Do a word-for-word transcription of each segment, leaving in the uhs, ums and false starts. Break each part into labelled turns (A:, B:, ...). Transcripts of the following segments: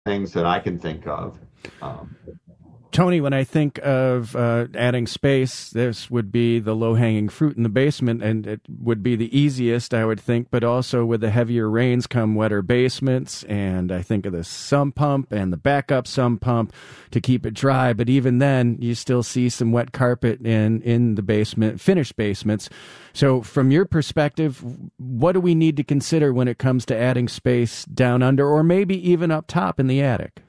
A: things that I can think of. Um,
B: Tony, when I think of uh, adding space, this would be the low-hanging fruit in the basement, and it would be the easiest, I would think, but also with the heavier rains come wetter basements, and I think of the sump pump and the backup sump pump to keep it dry, but even then, you still see some wet carpet in, in the basement, finished basements. So from your perspective, what do we need to consider when it comes to adding space down under, or maybe even up top in the attic?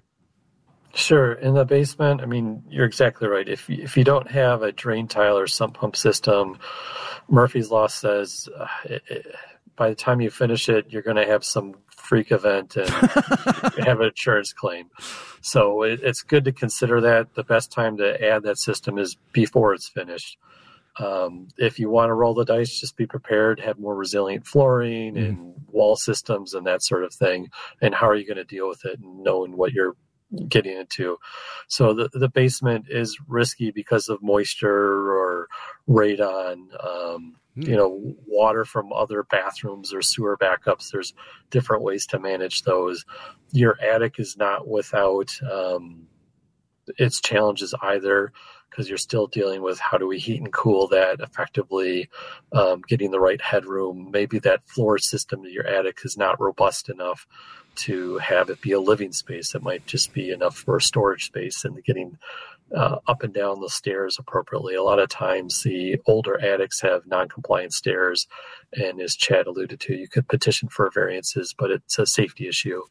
C: Sure. In the basement, I mean, you're exactly right. If you, if you don't have a drain tile or sump pump system, Murphy's Law says uh, it, it, by the time you finish it, you're going to have some freak event and have an insurance claim. So it, it's good to consider that. The best time to add that system is before it's finished. Um, if you want to roll the dice, just be prepared, have more resilient flooring mm. and wall systems and that sort of thing. And how are you going to deal with it and knowing what you're getting into. So the, the basement is risky because of moisture or radon, um, mm. you know, water from other bathrooms or sewer backups. There's different ways to manage those. Your attic is not without um, its challenges either, because you're still dealing with how do we heat and cool that effectively, um, getting the right headroom. Maybe that floor system in your attic is not robust enough to have it be a living space. It might just be enough for a storage space and getting uh, up and down the stairs appropriately. A lot of times the older attics have non-compliant stairs, and as Chad alluded to, you could petition for variances, but it's a safety issue.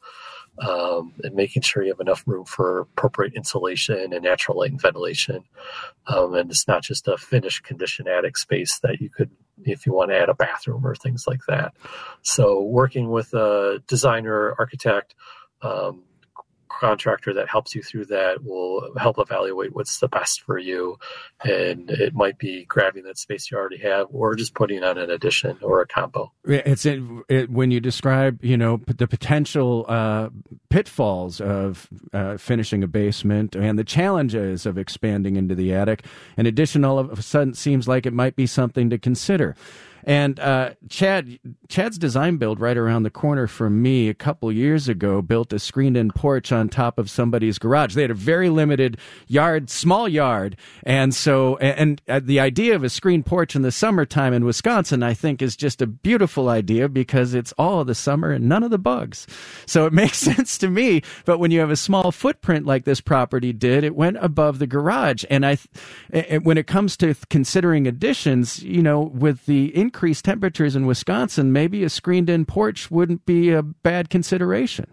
C: Um, and making sure you have enough room for appropriate insulation and natural light and ventilation. Um, and it's not just a finished condition attic space that you could, if you want to add a bathroom or things like that. So working with a designer, architect, um, contractor that helps you through that will help evaluate what's the best for you. And it might be grabbing that space you already have or just putting on an addition or a combo.
B: It's it, it, when you describe, you know, the potential uh, pitfalls of uh, finishing a basement and the challenges of expanding into the attic, an addition all of a sudden seems like it might be something to consider. And uh, Chad, Chad's design build right around the corner from me a couple years ago built a screened-in porch on top of somebody's garage. They had a very limited yard, small yard, and so and, and the idea of a screened porch in the summertime in Wisconsin, I think, is just a beautiful idea because it's all of the summer and none of the bugs. So it makes sense to me. But when you have a small footprint like this property did, it went above the garage. And I, when it comes to considering additions, you know, with the increased temperatures in Wisconsin, maybe a screened-in porch wouldn't be a bad consideration.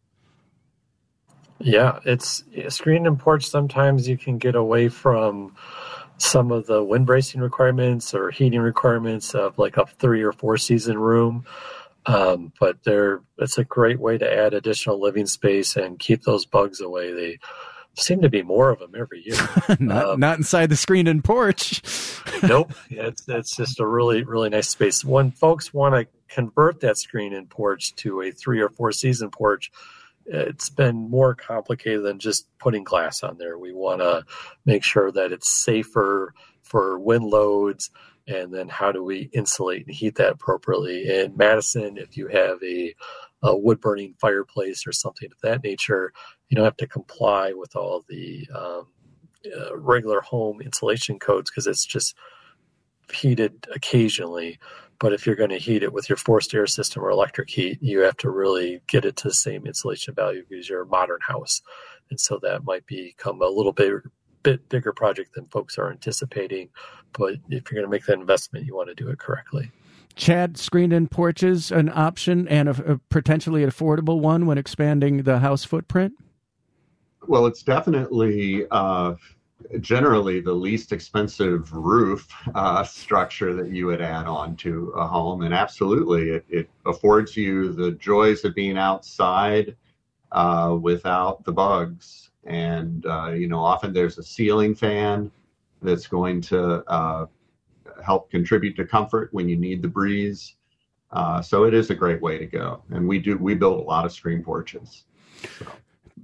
C: Yeah, it's a screened-in porch. Sometimes you can get away from some of the wind bracing requirements or heating requirements of like a three or four season room. Um, but they're, it's a great way to add additional living space and keep those bugs away. They seem to be more of them every year.
B: not,
C: um,
B: not inside the screened-in porch.
C: Nope. It's, it's just a really, really nice space. When folks want to convert that screen-in porch to a three or four season porch, it's been more complicated than just putting glass on there. We want to make sure that it's safer for wind loads, and then how do we insulate and heat that appropriately. In Madison, if you have a, a wood-burning fireplace or something of that nature, you don't have to comply with all the um, uh, regular home insulation codes because it's just heated occasionally. But if you're going to heat it with your forced air system or electric heat, you have to really get it to the same insulation value because you're a modern house. And so that might become a little bit, bit bigger project than folks are anticipating. But if you're going to make that investment, you want to do it correctly.
B: Chad, screened-in porches, an option and a, a potentially affordable one when expanding the house footprint?
A: Well, it's definitely uh, generally the least expensive roof uh, structure that you would add on to a home. And absolutely, it, it affords you the joys of being outside uh, without the bugs. And, uh, you know, often there's a ceiling fan that's going to uh, help contribute to comfort when you need the breeze. Uh, so it is a great way to go. And we do, we build a lot of screen porches. So.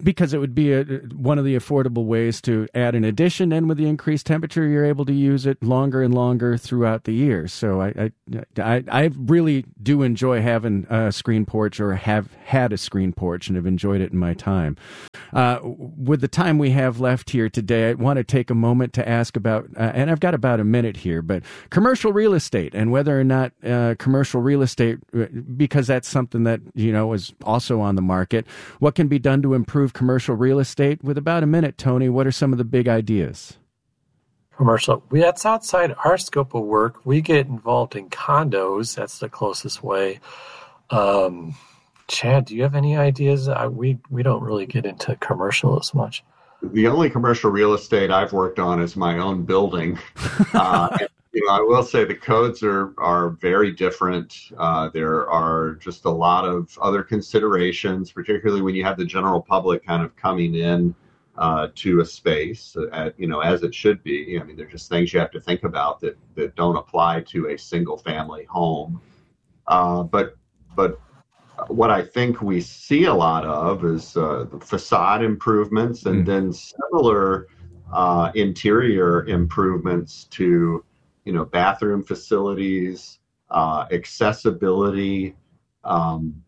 B: because it would be a, one of the affordable ways to add an addition, and with the increased temperature, you're able to use it longer and longer throughout the year. So I, I, I, I really do enjoy having a screen porch, or have had a screen porch, and have enjoyed it in my time. Uh, with the time we have left here today, I want to take a moment to ask about, uh, and I've got about a minute here, but commercial real estate, and whether or not uh, commercial real estate, because that's something that, you know, is also on the market. What can be done to improve commercial real estate? With about a minute, Tony, what are some of the big ideas?
C: Commercial, we, that's outside our scope of work. We get involved in condos. That's the closest way. Um, Chad, do you have any ideas? I, we we don't really get into commercial as much.
A: The only commercial real estate I've worked on is my own building. Uh, and, you know, I will say the codes are are very different. Uh, there are just a lot of other considerations, particularly when you have the general public kind of coming in uh, to a space, at, you know, as it should be. I mean, there's just things you have to think about that that don't apply to a single family home. Uh, but but. What I think we see a lot of is uh, the facade improvements, and mm. then similar uh, interior improvements to, you know, bathroom facilities, uh, accessibility. Um,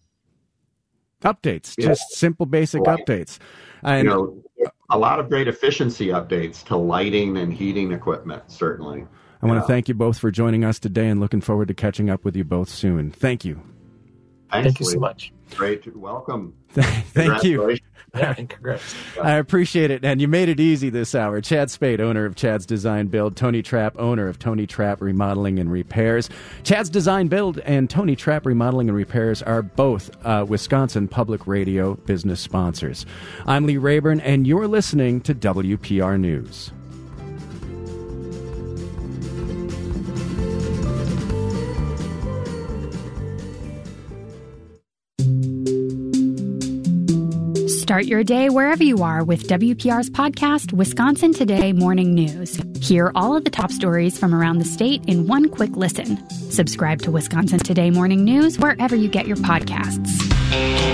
B: updates, yeah. Just simple, basic right. updates. And,
A: you know, a lot of great efficiency updates to lighting and heating equipment, certainly.
B: I want to thank you both for joining us today, and looking forward to catching up with you both soon. Thank you.
A: Thanks,
C: Thank you
A: Lee.
C: so much.
A: Great. Welcome.
B: Thank you.
C: Yeah, and congrats.
B: I appreciate it. And you made it easy this hour. Chad Spade, owner of Chad's Design Build. Tony Trapp, owner of Tony Trapp Remodeling and Repairs. Chad's Design Build and Tony Trapp Remodeling and Repairs are both uh, Wisconsin Public Radio business sponsors. I'm Lee Rayburn, and you're listening to W P R News.
D: Start your day wherever you are with W P R's podcast, Wisconsin Today Morning News. Hear all of the top stories from around the state in one quick listen. Subscribe to Wisconsin Today Morning News wherever you get your podcasts.